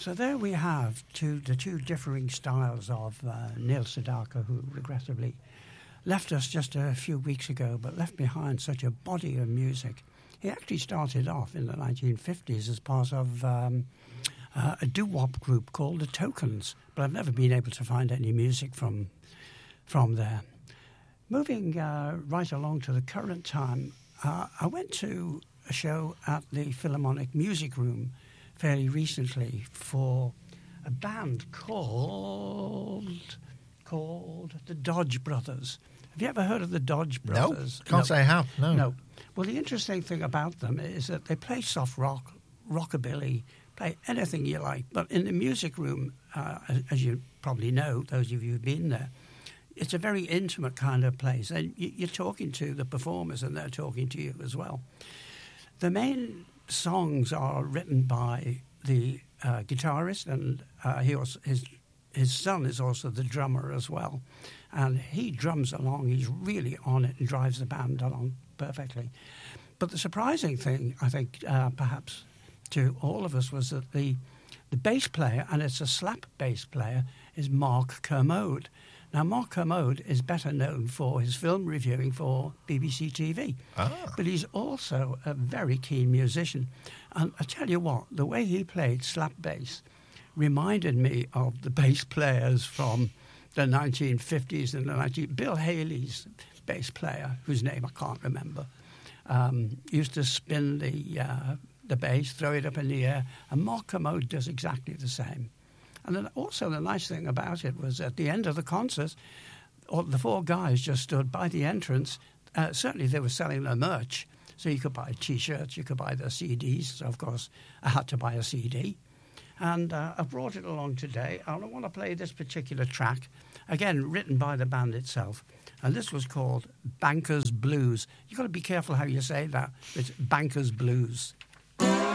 So there we have the two differing styles of Neil Sedaka, who regrettably left us just a few weeks ago, but left behind such a body of music. He actually started off in the 1950s as part of a doo-wop group called The Tokens, but I've never been able to find any music from there. Moving right along to the current time, I went to a show at the Philharmonic Music Room fairly recently for a band called the Dodge Brothers. Have you ever heard of the Dodge Brothers? No, can't say I have. No. Well, the interesting thing about them is that they play soft rock, rockabilly, play anything you like. But in the music room, as you probably know, those of you who've been there, it's a very intimate kind of place. And you're talking to the performers and they're talking to you as well. The main songs are written by the guitarist, and his son is also the drummer as well. And he drums along. He's really on it and drives the band along perfectly. But the surprising thing, I think, perhaps to all of us, was that the bass player, and it's a slap bass player, is Mark Kermode. Now, Mark Kermode is better known for his film reviewing for BBC TV. But he's also a very keen musician. And I tell you what, the way he played slap bass reminded me of the bass players from the 1950s and Bill Haley's bass player, whose name I can't remember, used to spin the bass, throw it up in the air, and Mark Kermode does exactly the same. And then also the nice thing about it was at the end of the concert, the four guys just stood by the entrance. Certainly they were selling their merch, so you could buy T-shirts, you could buy their CDs. So, of course, I had to buy a CD. And I brought it along today. I want to play this particular track, again, written by the band itself. And this was called Banker's Blues. You've got to be careful how you say that. It's Banker's Blues.